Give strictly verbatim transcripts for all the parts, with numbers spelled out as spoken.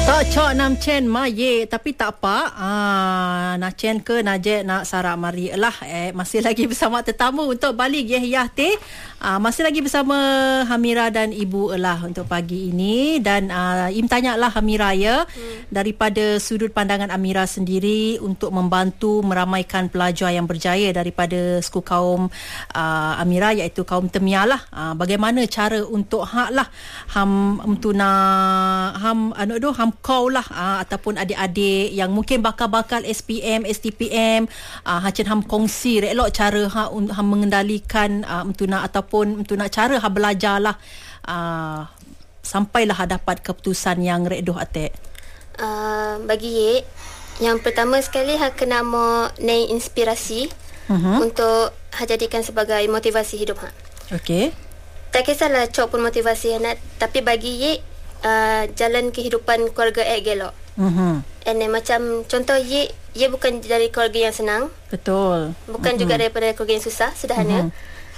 Tak cok nam chen ma ye tapi tak apa. Ah nak chen ke naje nak sarak mari lah eh masih lagi bersama tetamu untuk balik yeh yah teh. Ah masih lagi bersama Hamira dan Ibu Elah untuk pagi ini dan ah, Im tanyalah Hamira ya hmm. daripada sudut pandangan Amira sendiri untuk membantu meramaikan pelajar yang berjaya daripada skul kaum ah, Amira iaitu kaum Temia lah. Ah, bagaimana cara untuk hak lah ham mentuna ham anu doh ham kau lah aa, ataupun adik-adik yang mungkin bakal-bakal S P M, S T P M aa, hacen ham kongsi relok cara ha, ham mengendalikan aa, mentuna ataupun mentuna cara ha belajar lah aa, sampailah ha dapat keputusan yang redoh atek. Uh, bagi ye, yang pertama sekali ha kena mau naik inspirasi uh-huh. untuk ha jadikan sebagai motivasi hidup ha. Okey. Tak kisahlah cok pun motivasi anak, tapi bagi ye Uh, jalan kehidupan keluarga ek gelok. Uh-huh. And then macam contoh ye ye bukan dari keluarga yang senang. Betul. Bukan uh-huh. juga daripada keluarga yang susah, sederhana. Uh-huh.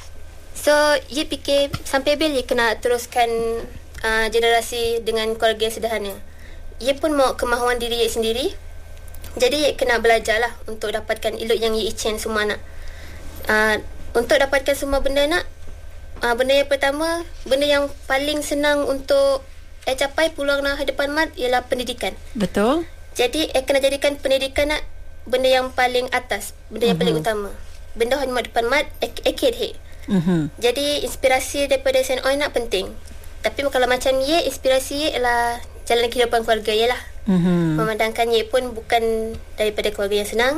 So ye fikir sampai bila ye kena teruskan uh, generasi dengan keluarga yang sederhana. Ye pun mau kemahuan diri ye sendiri. Jadi ye kena belajarlah untuk dapatkan ilmu yang ye icin semua nak. Uh, untuk dapatkan semua benda nak uh, benda yang pertama, benda yang paling senang untuk Eh capai peluang nak hadapan mat ialah pendidikan. Betul. Jadi eh kena jadikan pendidikan nak benda yang paling atas, benda yang uh-huh. paling utama. Benda hanya depan mat ekid he. Uh-huh. Jadi inspirasi daripada Saint Oi nak penting. Tapi kalau macam ye, inspirasi ye ialah jalan kehidupan keluarga ye lah. Uh-huh. Memandangkan ye pun bukan daripada keluarga yang senang,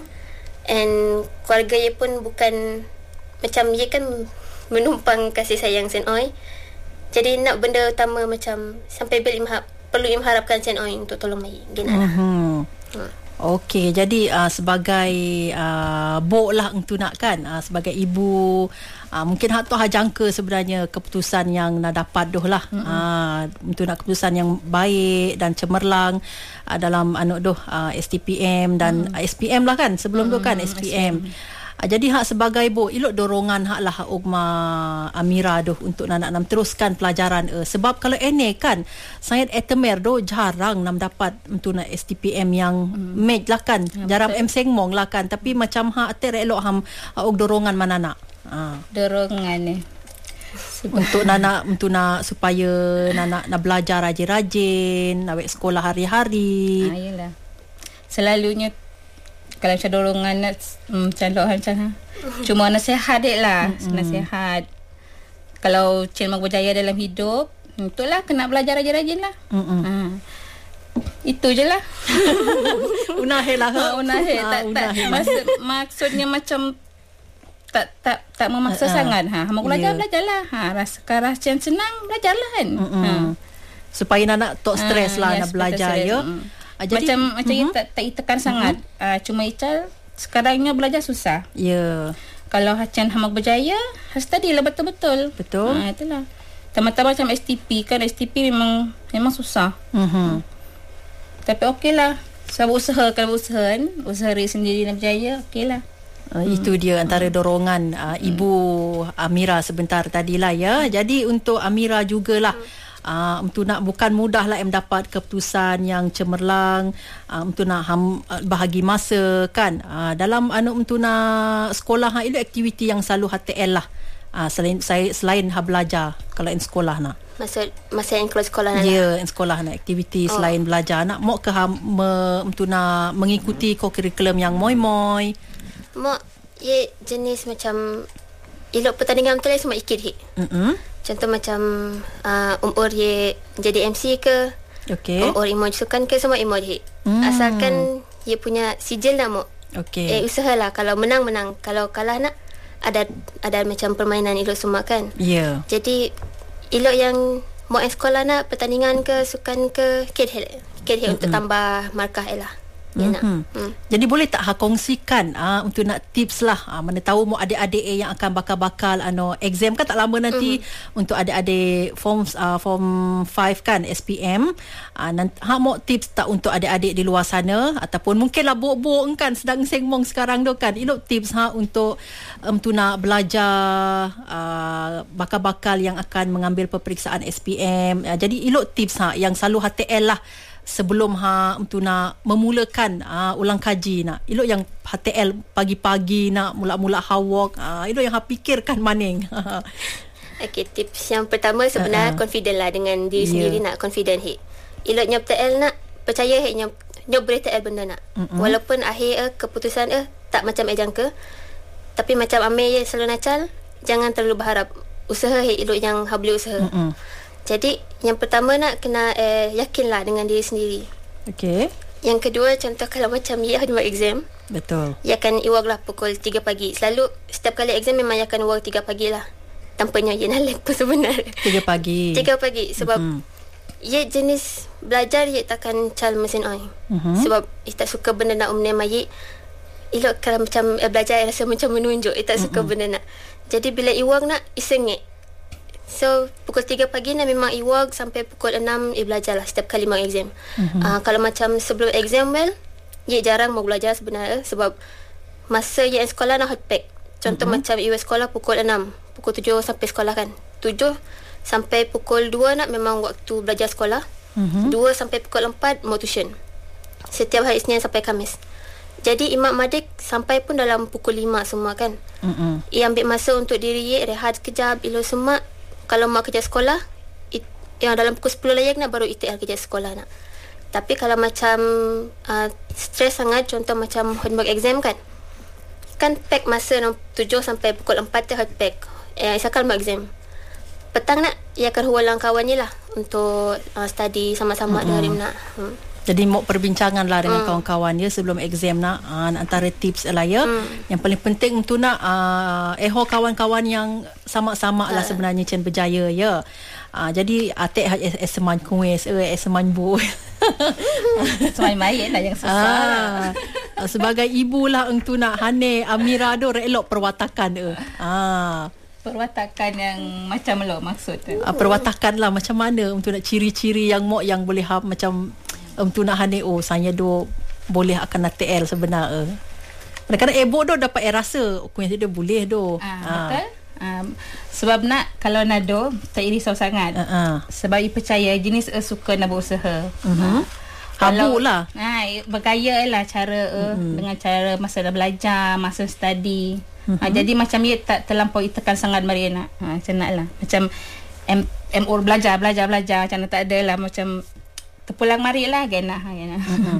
and keluarga ye pun bukan macam ye kan menumpang kasih sayang Saint Oi. Jadi nak benda utama macam sampai bil imhab, perlu im harapkan Saint Oi untuk tolong mai gina lah. Uh-huh. Hmm. Okey, jadi uh, sebagai uh, bok lah untuk nak kan uh, sebagai ibu uh, mungkin hak tu ha jangka sebenarnya keputusan yang nak dapat doh lah. Uh-huh. Uh, untuk nak keputusan yang baik dan cemerlang uh, dalam anu doh uh, S T P M dan uh-huh. S P M lah kan sebelum uh-huh. tu kan S P M. S P M. Jadi hak sebagai bo ilok dorongan hak lah Ugma Amira doh untuk nak nak teruskan pelajaran eh. Sebab kalau ene kan sangat etemer doh jarang nam dapat untuk nak S T P M yang hmm. match lah kan ya, jarang M Sengmong lah kan tapi hmm. macam hak ater elok ham ug dorongan mana nak ha. Dorongan ni untuk nak untuk nak supaya nak nak belajar rajin-rajin nak sekolah hari-hari. Ha yalah. Selalunya kalau macam dorongan nak macam doa macam ha. Cuma nasihat dek lah, mm-hmm. nasihat. Kalau Cen mau berjaya dalam hidup, itulah kena belajar rajin-rajin lah. Mm-hmm. Ha. Itu je lah. Unahil lah. Ha, unahil. Tak, tak, maksud, maksudnya macam tak tak tak memaksa uh, uh, sangat. Ha, mau belajar yeah. belajarlah. Ha, rasa rasa Cen senang belajarlah kan. Mm-hmm. Ha. Supaya nak tak stres ha, lah nak belajar ya. Mm. Jadi, macam uh-huh. macam tak tak tekan uh-huh. sangat. Uh, cuma Ical sekarangnya belajar susah. Ya. Yeah. Kalau Hacan hamak berjaya, study lah betul-betul. Betul. Ha uh, itulah. Teman-teman macam S T P kan S T P memang memang susah. Uh-huh. Tapi okeylah. Sebab usaha kalau usaha kan, usaha diri sendiri nak berjaya, okeylah. Uh, hmm. Itu dia antara dorongan uh, hmm. Ibu Amira sebentar tadilah ya. Jadi untuk Amira jugalah hmm. Uh, untuk nak bukan mudah lah em dapat keputusan yang cemerlang uh, untuk nak ham, uh, bahagi masa kan uh, dalam anu untuk nak sekolah ha, itu aktiviti yang selalu H T L lah uh, selain saya selain ha belajar kalau em sekolah nak maksud masa yang kelas sekolah nak ya yeah, em sekolah nak aktiviti oh. selain belajar nak mau ke ha, me, untuk nak mengikuti hmm. kurikulum yang moi-moi mau ye jenis macam ilok pertandingan betul semua ikut hit mm-hmm. Contoh macam uh, umur ye jadi M C ke, okay. umur emoji sukan ke semua emoji. Hmm. Asalkan ye punya sijil nak mau. Okay. Eh usahalah kalau menang menang, kalau kalah nak ada ada macam permainan ilok semua kan. Yeah. Jadi ilok yang mau sekolah nak pertandingan ke sukan ke kid head, kid head mm-hmm. untuk tambah markah elah. Ya mm-hmm. hmm. Jadi boleh tak ha kongsikan ah untuk nak tips lah ah, mana tahu mau adik-adik yang akan bakal-bakal ano exam kan tak lama nanti mm-hmm. untuk adik-adik form uh, form lima kan S P M ah, nanti ha mau tips tak untuk adik-adik di luar sana ataupun mungkinlah bok-bok kan sedang sengmong sekarang tu kan ilok tips ha untuk um, tu nak belajar uh, bakal-bakal yang akan mengambil peperiksaan S P M uh, jadi ilok tips ha yang selalu H T L lah sebelum ha untuk nak memulakan uh, ulang kaji nak. Elok yang H T L pagi-pagi nak mula-mula hawak. Uh, elok yang ha fikirkan maning. Okey, tips yang pertama sebenarnya uh-huh. confident lah dengan diri yeah. sendiri, nak confident hek. Elok nyop T L nak, percaya hek nyop nyop boleh T L benda nak. Uh-huh. Walaupun akhir eh, keputusan eh tak macam eh jangka, tapi macam Amir je selalu nacal, jangan terlalu berharap. Usaha hek elok yang ha boleh usaha. Uh-huh. Jadi yang pertama nak kena eh, yakinlah dengan diri sendiri. Okey. Yang kedua, contoh kalau macam ya ada buat exam. Betul. Ya akan iwag lah pukul tiga pagi. Selalu setiap kali exam memang ya akan iwag tiga pagi lah. Tampaknya ya nalek pun sebenarnya. tiga pagi. tiga pagi sebab mm-hmm. ya jenis belajar ya takkan cal mesin oil. Mm-hmm. Sebab ia tak suka benda nak umne mai. Elok kalau macam eh, belajar rasa macam menunjuk, ia tak suka mm-hmm. benda nak. Jadi bila iwag nak isengit. So pukul tiga pagi nak memang iwag sampai pukul enam ia belajar lah setiap kali mau exam. Mm-hmm. Uh, kalau macam sebelum exam well, ia jarang mau belajar sebenarnya sebab masa ia sekolah nak hot pack. Contoh mm-hmm. macam ia sekolah pukul enam, pukul tujuh sampai sekolah kan. tujuh sampai pukul dua nak memang waktu belajar sekolah. Mm-hmm. dua sampai pukul empat mau tuition. Setiap hari Isnin sampai Khamis. Jadi Imam Madik sampai pun dalam pukul lima semua kan. Mm-hmm. Ia ambil masa untuk diri ia rehat sekejap, ilo semua. Kalau mau kerja sekolah, it, yang dalam pukul sepuluh layak nak baru I T L kerja sekolah nak. Tapi kalau macam uh, stres sangat, contoh macam homework exam kan, kan pack masa tujuh sampai pukul empat tu hot pack. Eh, misalkan mau exam. Petang nak, ia akan hualang kawannya lah untuk uh, study sama-sama mm-hmm. hari nak. Hmm. Jadi mau perbincangan lah dengan mm. kawan-kawan dia sebelum exam nak. Uh, antara tips lah ya. Mm. Yang paling penting untuk nak uh, eho kawan-kawan yang sama-sama lah uh. sebenarnya Cen berjaya ya. Uh, jadi atek uh, eseman kuis, eh eseman bu. Semuanya main lah yang susah. Uh, sebagai ibu lah untuk nak Hane Amira do elok perwatakan eh. Ah. Perwatakan yang macam lo maksud tu. Uh, perwatakan lah macam mana untuk nak ciri-ciri yang mok yang boleh ha, macam untuk nak Hane oh saya do boleh akan nak T L sebenarnya. Kadang-kadang ebo do dapat eh rasa kuih dia boleh do. Ah, ha. Betul. Um, sebab nak kalau nado tak risau sangat. Uh-uh. Sebab ia percaya jenis uh, suka nak berusaha. Uh-huh. Habuk lah. Ha, bergaya lah cara uh, uh-huh. dengan cara masa dah belajar, masa study. Uh-huh. Ha, jadi macam ia tak terlampau tekan sangat mari nak. Ha, macam nak lah. Macam M, M O belajar, belajar, belajar. Macam tak ada lah. Macam terpulang mari lah gana. gana. Uh-huh.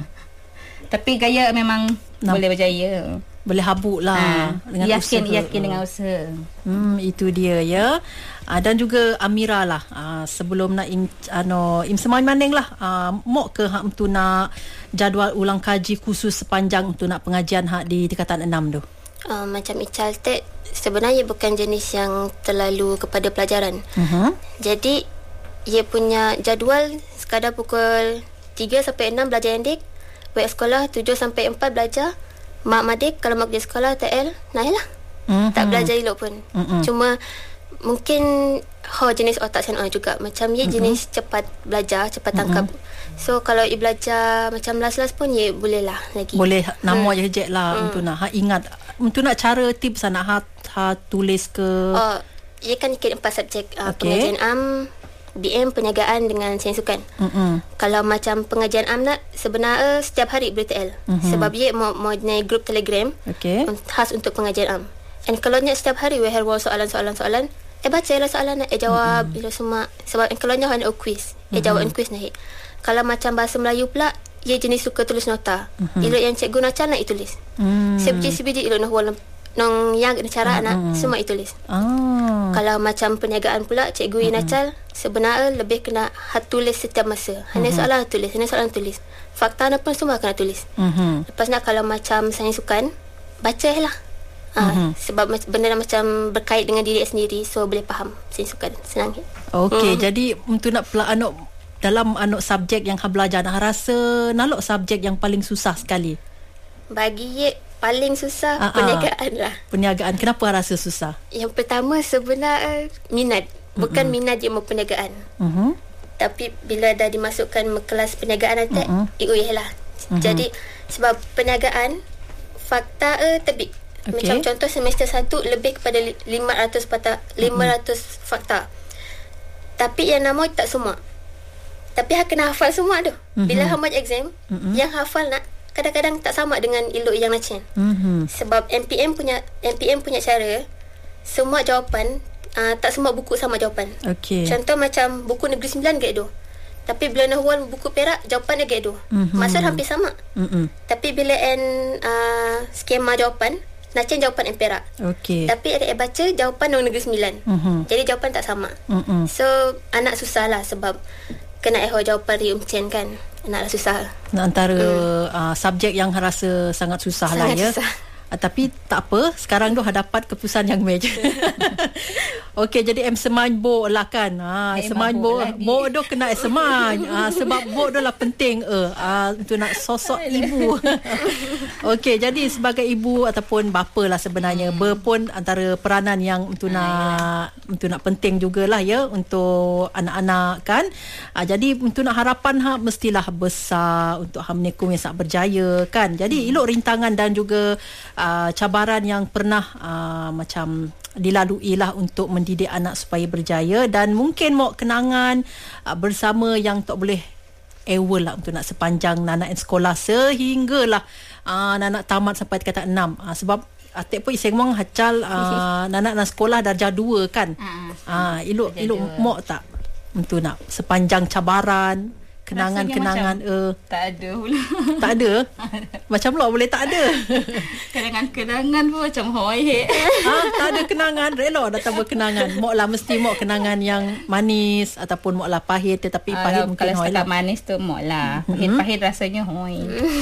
Tapi gaya memang Namp- boleh berjaya. Boleh habuk lah ha, dengan yakin, usaha. Yakin dengan usaha. Hmm, itu dia ya. Uh, dan juga Amira lah. Uh, sebelum nak im, ano, im semai maning lah. Uh, mok ke hak untuk nak jadual ulang kaji khusus sepanjang untuk nak pengajian hak di tingkatan enam tu? Uh, macam Ical Ted, sebenarnya bukan jenis yang terlalu kepada pelajaran. Uh-huh. Jadi, ia punya jadual sekadar pukul tiga sampai enam belajar endik. Buat sekolah tujuh sampai empat belajar. Mak Madik kalau mak kerja sekolah T L naik lah. Mm-hmm. Tak belajar elok pun. Mm-hmm. Cuma mungkin ho jenis otak sen juga. Macam ye mm-hmm. jenis cepat belajar, cepat tangkap. Mm-hmm. So kalau ye belajar macam las-las pun ye boleh lah lagi. Boleh nama hmm. je je lah hmm. untuk nak ha, ingat. Untuk nak cara tips nak ha, ha tulis ke. Oh, ye kan ikut empat subjek. Uh, okay. Pengajian am, B M, perniagaan dengan sains sukan. Mm-hmm. Kalau macam pengajian am nak, sebenarnya setiap hari boleh T L. Mm-hmm. Sebab dia mau mau naik grup Telegram okay. khas untuk pengajian am. And kalau nak setiap hari we have soalan-soalan-soalan, eh baca lah soalan nak, eh jawab mm-hmm. semua. Sebab kalau nak ada quiz, eh jawab mm-hmm. quiz naik. Kalau macam bahasa Melayu pula, dia jenis suka tulis nota. Mm-hmm. Ilok yang cikgu nak nak tulis. Mm. Sebiji-sebiji ilok nak wala nong yang cara mm-hmm. nak semua ditulis. Oh. Kalau macam perniagaan pula cikgu mm-hmm. Inacal sebenarnya lebih kena hat tulis setiap masa. Hanya mm-hmm. soalan tulis, hanya soalan tulis. Fakta nak pun semua kena tulis. Mm-hmm. Lepas nak kalau macam sains sukan baca lah. Mm-hmm. Ha, sebab benda macam berkait dengan diri sendiri, so boleh faham sains sukan senang. Okey, mm. jadi untuk nak pela anak dalam anak subjek yang ha belajar nak rasa nalok subjek yang paling susah sekali. Bagi ye paling susah uh-uh. perniagaan lah. Perniagaan. Kenapa rasa susah? Yang pertama sebenarnya minat. Bukan uh-uh. minat je mau perniagaan. Uh-huh. Tapi bila dah dimasukkan kelas perniagaan nanti, uh-uh. ikut lah. Uh-huh. Jadi sebab perniagaan fakta eh terbit. Okay. Macam contoh semester satu lebih kepada lima ratus fakta, lima ratus uh-huh. fakta. Tapi yang nama tak semua. Tapi hang kena hafal semua tu. Mm-hmm. Bila hang buat exam, mm-hmm. yang hafal nak kadang-kadang tak sama dengan elok yang Nachen. Mm-hmm. Sebab M P M punya M P M punya cara, semua jawapan uh, tak semua buku sama jawapan. Okay. Contoh macam buku Negeri Sembilan grade dua. Tapi bila Nahwan buku Perak, jawapan dia grade dua. Mm-hmm. Maksud hampir sama. Mm-hmm. Tapi bila N uh, skema jawapan, Nachen jawapan M Perak. Okay. Tapi adik baca jawapan Nahwan Negeri Sembilan. Mm-hmm. Jadi jawapan tak sama. Mm-hmm. So anak susah lah sebab kena eho jawapan Rium Chen kan. Anak lah susah. Antara mm. uh, subjek yang rasa sangat susah sangat lah ya. Susah. Uh, tapi tak apa, sekarang tu dapat keputusan yang meja. Okey, jadi em semany bo lah kan. Ha, semany bo bo do kena semany. Ha, sebab bo do lah penting eh uh, untuk nak sosok ibu. Okey, jadi sebagai ibu ataupun bapa lah sebenarnya, hmm. ber pun antara peranan yang untuk ha, nak ya. untuk nak penting jugalah ya untuk anak-anak kan. Uh, jadi untuk nak harapan ha mestilah besar untuk Hamnikum yang sangat berjaya kan. Jadi hmm. elok rintangan dan juga uh, cabaran yang pernah uh, macam dilalui lah untuk mendidik anak supaya berjaya, dan mungkin mau kenangan uh, bersama yang tak boleh ewa lah untuk nak sepanjang anak sekolah sehinggalah uh, anak tamat sampai tingkatan enam. Uh, sebab atik pun iseng mong hacal uh, anak nak sekolah darjah dua kan. Ah uh, ilok ilok mau tak untuk nak sepanjang cabaran kenangan-kenangan eh tak ada pula. Tak ada. Macam lo boleh tak ada. Kenangan-kenangan pun macam hoi. Ah, tak ada kenangan, rela datang berkenangan. Mok lah mesti mok kenangan yang manis ataupun mok lah pahit, tetapi Alah, pahit mungkin hoi lah. Kalau manis tu mok lah. Pahit-pahit rasanya hoi.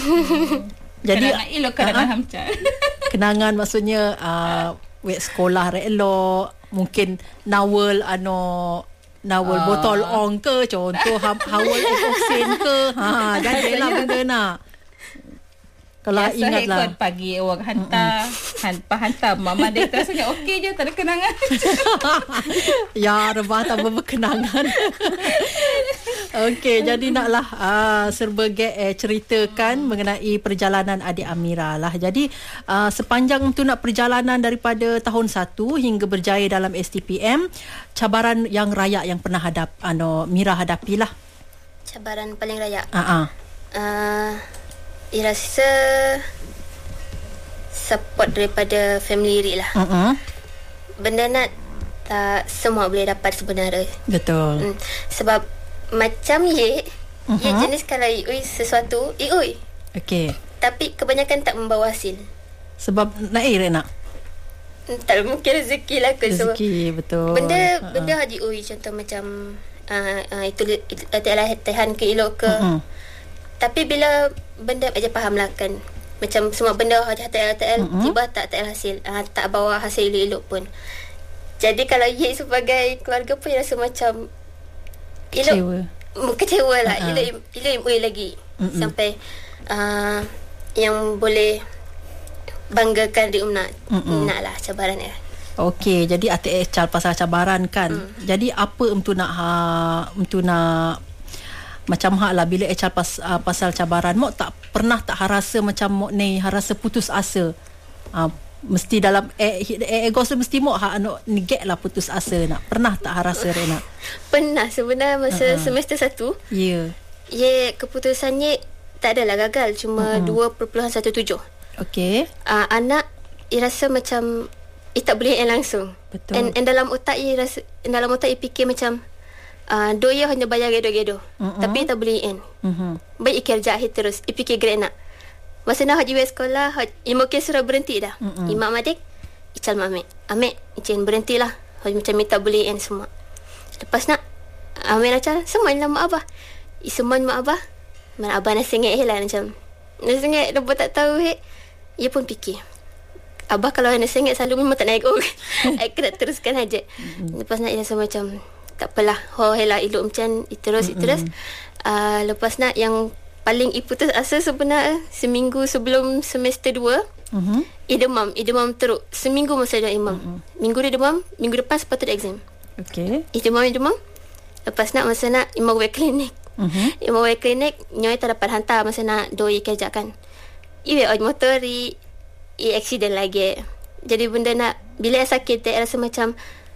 Jadi kenangan elok kenangan uh, hamca. Kenangan maksudnya uh, wek sekolah rela, mungkin nawal ano Nawal uh. botol ong ke, contoh hawal oksen ke, ha jadilah benda nak. Kalau biasa ingatlah ikut pagi orang hantar, hantar hantar mama dia rasanya okey je, tak ada kenangan. Ya, rebah tak berkenangan. Okey, jadi naklah uh, serba eh, ceritakan hmm. mengenai perjalanan adik Amira lah. Jadi uh, sepanjang tu nak perjalanan daripada tahun satu hingga berjaya dalam S T P M, cabaran yang raya yang pernah hadap ano Mira hadapilah. Cabaran paling raya. Uh-uh. Uh Ia rasa support daripada family Iri lah. Uh-uh. Benda nak tak semua boleh dapat sebenarnya. Betul. Hmm. Sebab macam ye, uh-huh. ye jenis kalau iui sesuatu, iui. Okey. Tapi kebanyakan tak membawa hasil. Sebab nak air nak? Tak mungkin rezeki lah ke. Rezeki, so, betul. Benda uh-huh. benda haji ui contoh macam uh, uh, itu adalah Tuhan ke elok ke. Uh-huh. Tapi bila benda aja faham lah kan, macam semua benda hati hati uh-huh. tiba tak tak hasil, uh, tak bawa hasil elok pun. Jadi kalau ye sebagai keluarga pun rasa macam kecewa. Elok, kecewa lah. Uh-huh. Elok elok elok lagi uh-huh. sampai uh, yang boleh banggakan di umnak uh-huh. nak lah cabaran ya. Okey, jadi atik ecal pasal cabaran kan. Hmm. Jadi apa untuk nak ha, untuk nak macam hak lah bila ecal pas, uh, pasal cabaran, mok tak pernah tak rasa macam mok ni rasa putus asa. Uh, mesti dalam eh, eh, ego tu mesti mok hak anu negek lah putus asa nak. Pernah tak rasa Rena? Pernah sebenarnya masa uh-huh. semester satu. Ya. Yeah. Ye keputusannya tak adalah gagal, cuma uh-huh. dua perpuluhan satu tujuh. Okey. Uh, anak ia rasa macam ia tak boleh langsung. Betul. And, and dalam otak ia rasa, dalam otak ia fikir macam Uh, doya hanya bayar gedo-gedo uh-huh. tapi tak boleh in uh-huh. baik kerja akhir terus ipikir grade nak masa nak haji sekolah imo ke suruh berhenti dah uh-huh. imam adik ical mamek amek icin berhentilah macam minta boleh in semua. Lepas nak amek acal semua nama abah semua mak abah mana abah nak sengit lah macam nak sengit lepas tak tahu he ia pun fikir abah kalau nak sengit selalu memang tak naik oh aku nak teruskan aja. Uh-huh. Lepas nak rasa macam tak apalah, oh helah elok macam terus mm-hmm. terus uh, lepas nak yang paling iputus asa sebenarnya seminggu sebelum semester dua mm-hmm. ia demam ia demam teruk seminggu masa dia imam mm-hmm. minggu dia demam, minggu depan sepatut exam. Okey. Ia demam ia demam lepas nak masa nak imam we klinik mm-hmm. imam we klinik nyoy tak dapat hantar masa nak doi kerja kan ia we motor i accident lagi. Jadi benda nak bila sakit dia rasa macam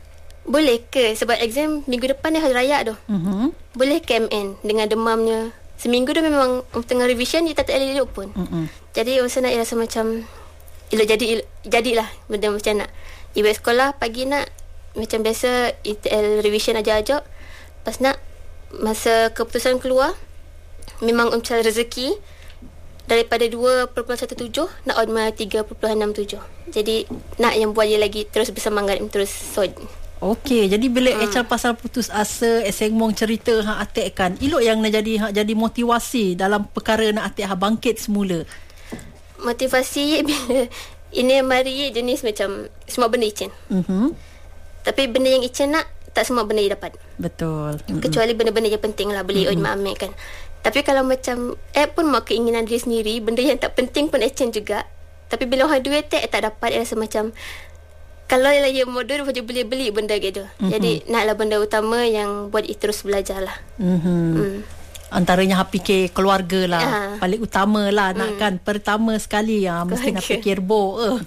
boleh ke sebab exam minggu depan ni hari raya tu. Mhm. Boleh ke M N dengan demamnya seminggu tu memang tengah revision dia tak boleh elok pun. Mhm. Jadi Jadi saya nak rasa macam elok jadi elok, jadilah benda macam nak ibu sekolah pagi nak macam biasa E T L revision aja-aja. Lepas nak masa keputusan keluar memang macam rezeki daripada dua perpuluhan satu tujuh nak odma tiga perpuluhan enam tujuh. Jadi nak yang buat dia lagi terus bersemangat terus sod. Okey, jadi bila Hmm. Echal pasal putus asa, Eseng Mong cerita hak atik kan, elok yang nak jadi hak jadi motivasi dalam perkara nak atik hak bangkit semula. Motivasi bila ini mari jenis macam semua benda Icin. Mhm. Tapi benda yang Icin nak tak semua benda dia dapat. Betul. Mm-mm. Kecuali benda-benda yang penting lah beli mm-hmm. Mak Amek kan. Tapi kalau macam eh pun mau keinginan diri sendiri, benda yang tak penting pun Icin juga. Tapi bila orang duit tak tak dapat, dia rasa macam kalau lah dia modal dia boleh beli benda gitu. Mm-hmm. Jadi naklah benda utama yang buat terus belajar lah. Mhm. Mm. Antaranya hak fikir keluarga lah. Ha. Paling utama lah nak Hmm. kan. Pertama sekali ya, mesti nak Keluarga. fikir bo. Uh.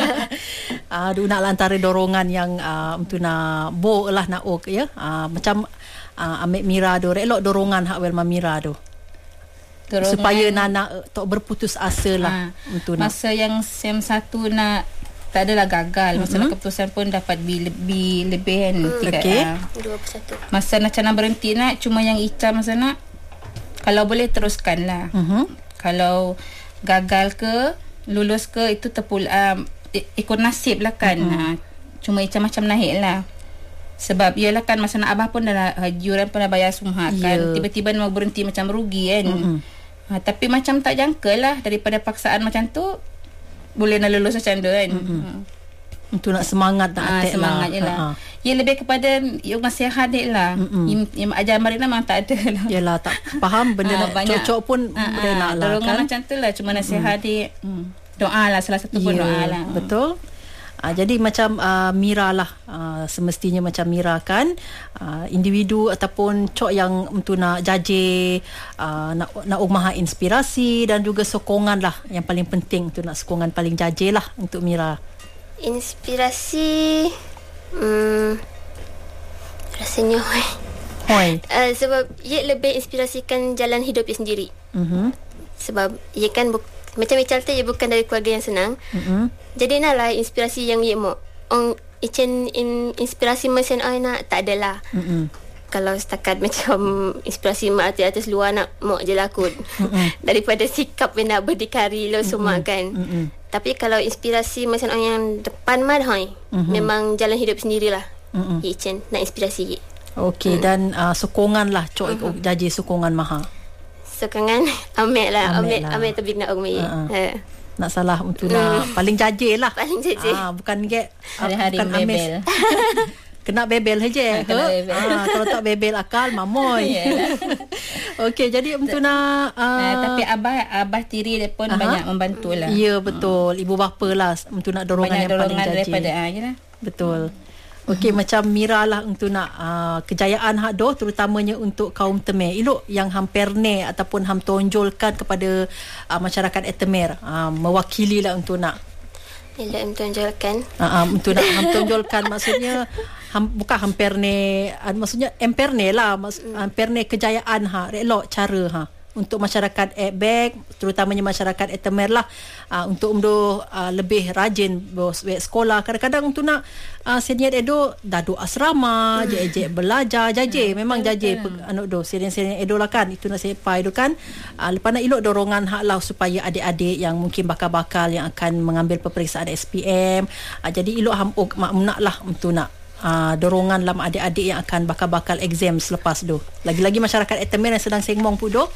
Aduh nak lah antara dorongan yang uh, untuk nak bo lah nak ok ya. Uh, macam uh, Amek Mira tu. Elok dorongan hak Welma Mira tu. Dorongan, supaya nak uh, tak berputus asa lah. ha, Untuk nak. masa yang sem satu nak tak adalah gagal. Masa Mhm. nak keputusan pun dapat B lebih, lebih kan. Tiga, Okey. ah. dua puluh satu. Masa nak nak berhenti nak, cuma yang Ica masa nak, kalau boleh teruskan lah. Mhm. Kalau gagal ke, lulus ke, itu terpul um, ikut nasib lah kan. Mm-hmm. Ha, cuma Ica macam naik lah. Sebab ialah kan masa nak abah pun dah yuran pun dah bayar semua kan. Yeah. Tiba-tiba mau berhenti macam rugi kan. Mm-hmm. Ha, tapi macam tak jangka lah, daripada paksaan macam tu boleh nak lulus macam tu kan. Mm-hmm. Ha. Untuk nak semangat nak Ah, atik semangat lah. je lah. Ha, ha. Ya lebih kepada yang nasihat dia lah. Mm-mm. Yang, yang ajar Marina memang tak ada lah. Yelah tak faham benda Ah, nak banyak. cocok pun Ah, boleh ah, nak lah dorongan kan. macam tu lah. Cuma nasihat dia hmm. doa lah. Salah satu pun Ya, doa lah. betul. Uh, jadi macam uh, Mira lah uh, semestinya macam Mira kan uh, individu ataupun cok yang untuk nak jaje uh, nak nak umaha inspirasi dan juga sokongan lah yang paling penting untuk nak sokongan paling jaje lah untuk Mira. Inspirasi hmm, rasanya Hoi. uh, sebab ia lebih inspirasikan jalan hidup dia sendiri. Mhm. Sebab ia kan bu- macam Ical tu ia bukan dari keluarga yang senang. Mhm. Jadi nak lah inspirasi yang ia mau. Ong Icen in, inspirasi mesin ai nak tak adalah. Mhm. Kalau setakat macam inspirasi mak artis-artis luar nak mau je lah kot. Daripada sikap yang nak berdikari lo semua kan. Mm-mm. Tapi kalau inspirasi mesin orang yang depan mah hai. Mhm. Memang jalan hidup sendirilah. Mm-mm. Icen nak inspirasi ye. Okey Hmm. dan uh, sokongan lah cok uh-huh. jaje sokongan maha. Sekangan Amek lah. Amek Amek lah. Amek tebik nak orang ye. Uh-uh. Ha. Nak salah untuk nak paling jaje lah. Paling jaje. Ah, bukan get Hari-hari bukan amis. bebel. Kena bebel saja. Kena bebel. Ah, kalau tak bebel akal mamoy. Yalah. Okey, jadi untuk nak uh, Uh, tapi abah abah tiri dia pun Aha. banyak membantu lah. ya betul, ibu bapa lah untuk nak dorongan Banyak yang paling dorongan jaje. daripada ah, yalah. Betul. Okey, macam Mira lah untuk nak uh, kejayaan hak doh terutamanya untuk kaum Temer. Elok yang hampir ne ataupun ham tonjolkan kepada uh, masyarakat Temer uh, mewakili lah untuk nak Elok yang tunjulkan. uh, uh, untuk nak ham tonjolkan maksudnya ham, bukan hampir ne uh, maksudnya emper ne lah mas, mm. hampir ne kejayaan ha elok cara ha untuk masyarakat Ekbek terutamanya masyarakat Temer lah uh, untuk umdo uh, lebih rajin bos sekolah kadang-kadang untuk nak uh, senior Edo dadu asrama je je belajar jaje memang jaje anu do senior-senior Edo lah kan itu nak sepai do kan uh, lepas nak elok dorongan hak lah supaya adik-adik yang mungkin bakal-bakal yang akan mengambil peperiksaan S P M uh, jadi elok ham ok mak nak lah untuk nak Uh, dorongan lama adik-adik yang akan bakal-bakal exam selepas tu. Lagi-lagi masyarakat Temer yang sedang sengmong pun tu.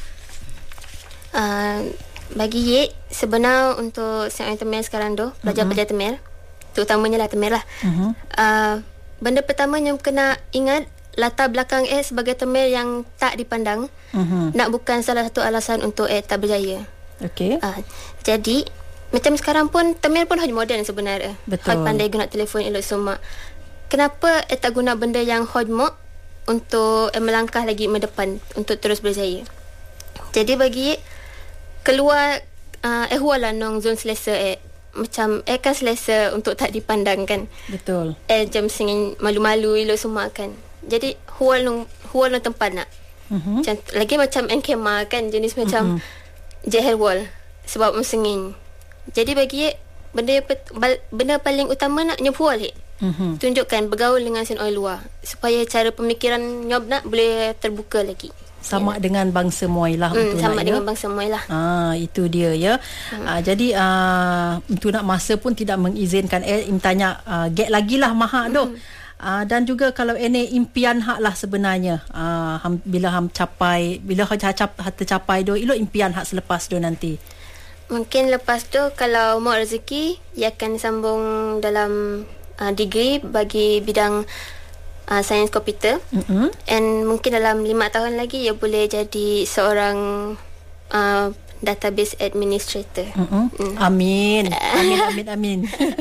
Uh, bagi ye sebenar untuk Saint Temer sekarang tu pelajar-pelajar Temer terutamanya lah Temer lah. Uh-huh. Uh, benda pertama yang kena ingat latar belakang eh sebagai Temer yang tak dipandang Uh-huh. nak bukan salah satu alasan untuk eh tak berjaya. Okey. Uh, jadi macam sekarang pun Temer pun hoj moden sebenarnya. Betul. Hoj pandai guna telefon elok semua. Kenapa eh tak guna benda yang hoj mo untuk eh, melangkah lagi mendepan untuk terus berjaya. Jadi bagi keluar uh, ehwala nong zon selesa eh macam eh kan selesa untuk tak dipandangkan. Betul. Eh macam singin malu-malu elok semua kan. Jadi hual nung hual nung tempat nak. Uh-huh. Macam, lagi macam enkema kan jenis macam uh-huh. jahil wall sebab mesengin. Jadi bagi ye, benda yang pet, benda paling utama nak nyob hual ye. Uh-huh. Tunjukkan bergaul dengan sen oi luar supaya cara pemikiran nyob nak boleh terbuka lagi. Sama ya. Dengan bangsa Muay lah. Hmm, sama nak, dengan ya? bangsa Muay lah. Ah, itu dia ya. Hmm. Ah, jadi uh, untuk nak masa pun tidak mengizinkan. Eh, im tanya uh, get lagi lah mahak hmm. doh. Uh, dan juga kalau ini impian hak lah sebenarnya. Uh, ham, bila ham capai, bila ham cap, tercapai doh, ilo impian hak selepas doh nanti. Mungkin lepas tu kalau mau rezeki, ia akan sambung dalam uh, degree bagi bidang Uh, sains komputer. Mm-hmm. And mungkin dalam lima tahun lagi ia boleh jadi seorang uh, database administrator. Mm-hmm. Mm. Amin. Amin amin amin.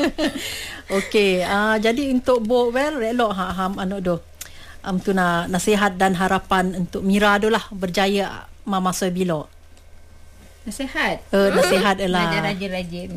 Okey, uh, jadi untuk Bo Well elok ha ham anu do. Um tu na nasihat dan harapan untuk Mira dolah berjaya mama so bilo. Nasihat. Uh, nasihat ialah belajar rajin-rajin.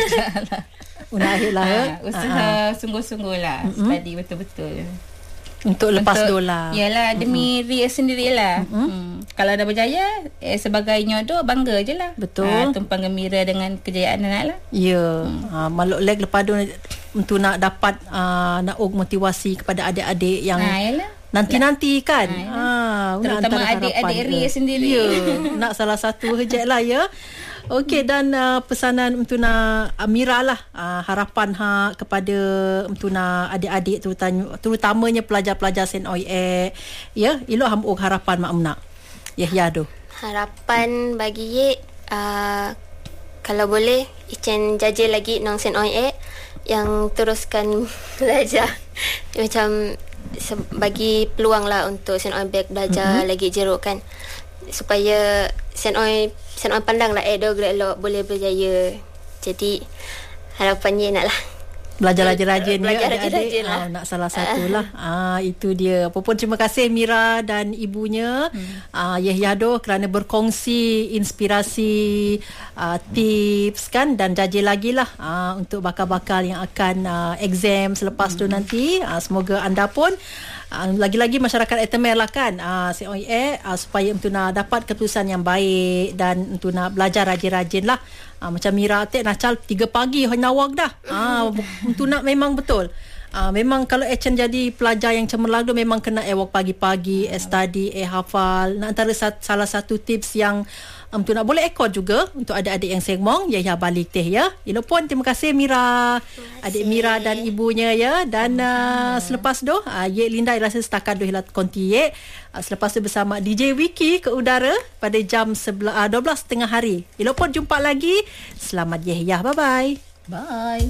Unahlah. Ha, usaha uh-huh. sungguh-sungguh lah. Mm-hmm. Study betul-betul. Untuk lepas untuk, dolar. Yalah, demi mm-hmm. ria sendirilah. Mm-hmm. Hmm. Kalau dah berjaya, eh, sebagai nyodo, bangga je lah. Betul. Ha, tumpang gembira dengan kejayaan anak lah. Ya. Yeah. Hmm. Ha, maluk leg lepas tu untuk nak dapat uh, nak og motivasi kepada adik-adik yang ha, nanti-nanti kan. Ha, ha, terutama adik-adik ria sendiri. Ya. Nak salah satu hejek lah ya. Okey, dan uh, pesanan untuk nak uh, Mira lah uh, harapan ha kepada untuk nak adik-adik terutama terutamanya pelajar-pelajar Saint Oi E ya, ilo ham og harapan mak nak. Ya ya do. Harapan bagi ye uh, kalau boleh icen jajil lagi nang Saint Oi E yang teruskan belajar macam bagi peluang lah untuk Saint Oi back belajar mm-hmm. lagi jeruk kan supaya Saint Oi Saint Oi pandang lah eh dog elok boleh berjaya. Jadi harapannya nak lah belajar rajin-rajin belajar ya, rajin-rajin lah. Ah, nak salah satu lah. Ah, itu dia. Apapun terima kasih Mira dan ibunya hmm. ah, Yehyado kerana berkongsi inspirasi, ah, tips kan dan jajil lagi lah ah, untuk bakal-bakal yang akan ah, exam selepas hmm. tu nanti. Ah, semoga anda pun ah, lagi-lagi masyarakat Etemer lah kan ah, Saint Oi E ah, supaya untuk nak dapat keputusan yang baik dan untuk nak belajar rajin-rajin lah. Ah, macam Mira atik nak cal tiga pagi nawag dah. Ah, untuk nak memang betul. Ah, memang kalau Echen jadi pelajar yang cemerlang tu memang kena ewok pagi-pagi, eh study, eh hafal. Nak antara sat, salah satu tips yang um, tu nak boleh ekor juga untuk adik-adik yang sengmong ya ya balik teh ya. Ilo pun terima kasih Mira. Adik Mira dan ibunya ya dan uh, selepas tu uh, ye Linda rasa setakat doh hilat konti ye. Uh, selepas tu bersama D J Wiki ke udara pada jam sebelas, uh, dua belas tengah hari. Ilo pun jumpa lagi. Selamat ye ya. Bye bye. Bye.